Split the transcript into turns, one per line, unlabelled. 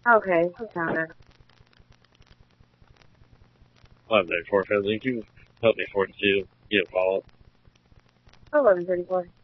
Okay, found it.
11:34. Can you help me 42? Get a follow-up.
11:34.